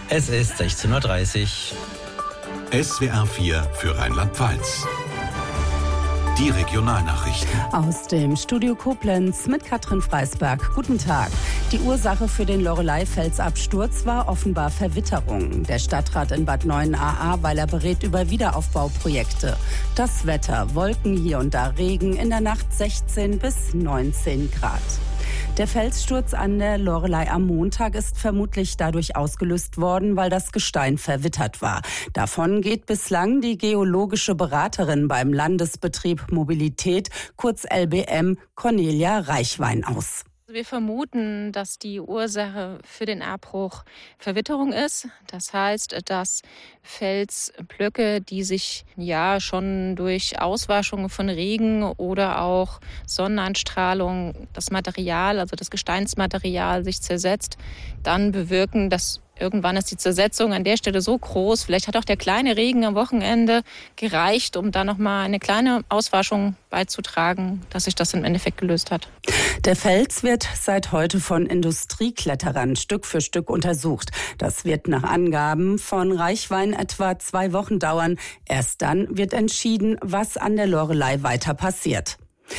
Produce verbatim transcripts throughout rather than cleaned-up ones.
Es ist sechzehn Uhr dreißig. S W R vier für Rheinland-Pfalz. Die Regionalnachrichten. Aus dem Studio Koblenz mit Katrin Freisberg. Guten Tag. Die Ursache für den Loreley-Felsabsturz war offenbar Verwitterung. Der Stadtrat in Bad Neuenahr-Ahrweiler berät über Wiederaufbauprojekte. Das Wetter: Wolken, hier und da Regen, in der Nacht sechzehn bis neunzehn Grad. Der Felssturz an der Loreley am Montag ist vermutlich dadurch ausgelöst worden, weil das Gestein verwittert war. Davon geht bislang die geologische Beraterin beim Landesbetrieb Mobilität, kurz L B M, Cornelia Reichwein aus. Wir vermuten, dass die Ursache für den Abbruch Verwitterung ist. Das heißt, dass Felsblöcke, die sich ja schon durch Auswaschung von Regen oder auch Sonneneinstrahlung das Material, also das Gesteinsmaterial, sich zersetzt, dann bewirken, dass irgendwann ist die Zersetzung an der Stelle so groß. Vielleicht hat auch der kleine Regen am Wochenende gereicht, um da nochmal eine kleine Auswaschung beizutragen, dass sich das im Endeffekt gelöst hat. Der Fels wird seit heute von Industriekletterern Stück für Stück untersucht. Das wird nach Angaben von Reichwein etwa zwei Wochen dauern. Erst dann wird entschieden, was an der Loreley weiter passiert.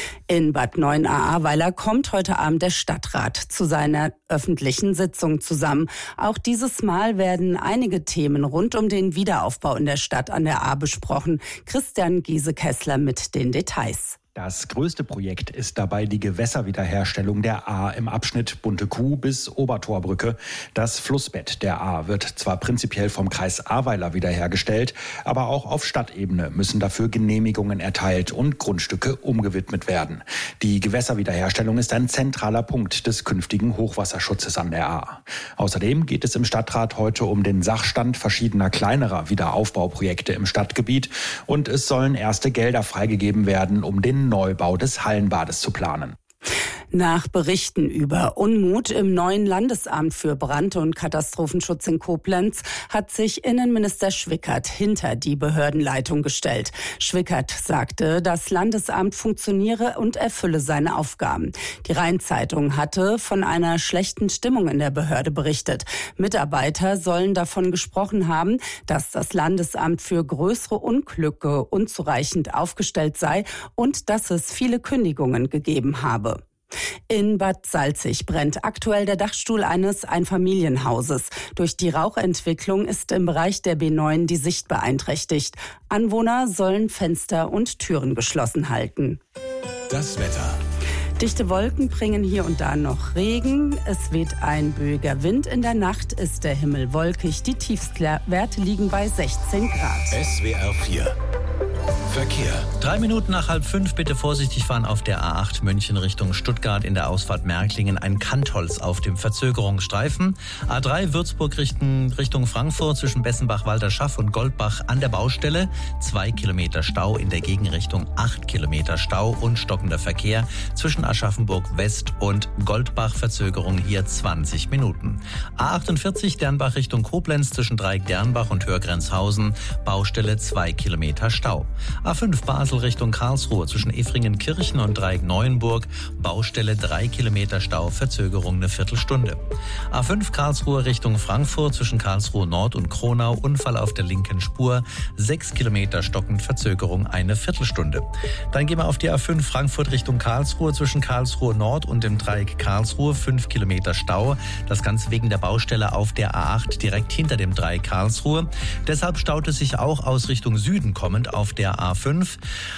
In Bad Neuenahr-Ahrweiler kommt heute Abend der Stadtrat zu seiner öffentlichen Sitzung zusammen. Auch dieses Mal werden einige Themen rund um den Wiederaufbau in der Stadt an der Ahr besprochen. Christian Giese-Kessler mit den Details. Das größte Projekt ist dabei die Gewässerwiederherstellung der Ahr im Abschnitt Bunte Kuh bis Obertorbrücke. Das Flussbett der Ahr wird zwar prinzipiell vom Kreis Ahrweiler wiederhergestellt, aber auch auf Stadtebene müssen dafür Genehmigungen erteilt und Grundstücke umgewidmet werden. Die Gewässerwiederherstellung ist ein zentraler Punkt des künftigen Hochwasserschutzes an der Ahr. Außerdem geht es im Stadtrat heute um den Sachstand verschiedener kleinerer Wiederaufbauprojekte im Stadtgebiet und es sollen erste Gelder freigegeben werden, um den Neubau des Hallenbades zu planen. Nach Berichten über Unmut im neuen Landesamt für Brand- und Katastrophenschutz in Koblenz hat sich Innenminister Schwickert hinter die Behördenleitung gestellt. Schwickert sagte, das Landesamt funktioniere und erfülle seine Aufgaben. Die Rhein-Zeitung hatte von einer schlechten Stimmung in der Behörde berichtet. Mitarbeiter sollen davon gesprochen haben, dass das Landesamt für größere Unglücke unzureichend aufgestellt sei und dass es viele Kündigungen gegeben habe. In Bad Salzig brennt aktuell der Dachstuhl eines Einfamilienhauses. Durch die Rauchentwicklung ist im Bereich der B neun die Sicht beeinträchtigt. Anwohner sollen Fenster und Türen geschlossen halten. Das Wetter. Dichte Wolken bringen hier und da noch Regen. Es weht ein böiger Wind. In der Nacht ist der Himmel wolkig. Die Tiefstwerte liegen bei sechzehn Grad. S W R vier. Verkehr. Drei Minuten nach halb fünf, bitte vorsichtig fahren auf der A acht München Richtung Stuttgart in der Ausfahrt Märklingen ein Kantholz auf dem Verzögerungsstreifen. A drei Würzburg Richtung, Richtung Frankfurt zwischen Bessenbach-Walterschaff und Goldbach an der Baustelle. Zwei Kilometer Stau, in der Gegenrichtung acht Kilometer Stau und stockender Verkehr zwischen Aschaffenburg West und Goldbach. Verzögerung hier zwanzig Minuten. A achtundvierzig Dernbach Richtung Koblenz zwischen Dreieck Dernbach und Hörgrenzhausen. Baustelle zwei Kilometer Stau. A fünf Basel Richtung Karlsruhe zwischen Efringenkirchen und Dreieck Neuenburg. Baustelle drei Kilometer Stau, Verzögerung eine Viertelstunde. A fünf Karlsruhe Richtung Frankfurt zwischen Karlsruhe Nord und Kronau. Unfall auf der linken Spur. sechs Kilometer stockend, Verzögerung eine Viertelstunde. Dann gehen wir auf die A fünf Frankfurt Richtung Karlsruhe zwischen Karlsruhe Nord und dem Dreieck Karlsruhe. fünf Kilometer Stau. Das Ganze wegen der Baustelle auf der A acht direkt hinter dem Dreieck Karlsruhe. Deshalb staut es sich auch aus Richtung Süden kommend auf der A fünf.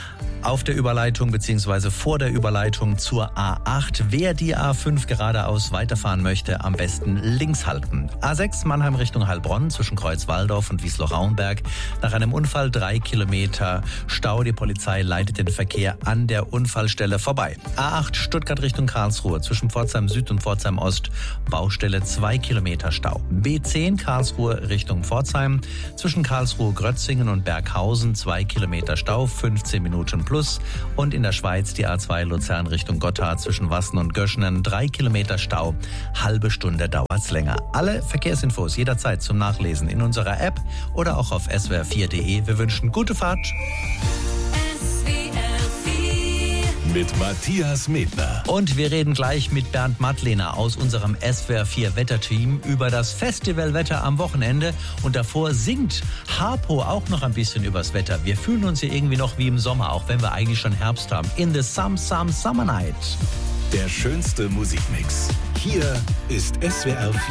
Auf der Überleitung bzw. vor der Überleitung zur A acht. Wer die A fünf geradeaus weiterfahren möchte, am besten links halten. A sechs Mannheim Richtung Heilbronn zwischen Kreuzwaldorf und Wiesloch-Raumberg. Nach einem Unfall drei Kilometer Stau. Die Polizei leitet den Verkehr an der Unfallstelle vorbei. A acht Stuttgart Richtung Karlsruhe zwischen Pforzheim Süd und Pforzheim Ost. Baustelle zwei Kilometer Stau. B zehn Karlsruhe Richtung Pforzheim zwischen Karlsruhe Grötzingen und Berghausen. zwei Kilometer Stau, fünfzehn Minuten plus. Und in der Schweiz die A zwei Luzern Richtung Gotthard zwischen Wassen und Göschenen. drei Kilometer Stau, halbe Stunde dauert's länger. Alle Verkehrsinfos jederzeit zum Nachlesen in unserer App oder auch auf s w r vier punkt d e. Wir wünschen gute Fahrt. mit Matthias Medner. Und wir reden gleich mit Bernd Mattlehner aus unserem S W R vier Wetterteam über das Festivalwetter am Wochenende. Und davor singt Harpo auch noch ein bisschen übers Wetter. Wir fühlen uns hier irgendwie noch wie im Sommer, auch wenn wir eigentlich schon Herbst haben. In the Some Some Summer Night. Der schönste Musikmix. Hier ist S W R vier.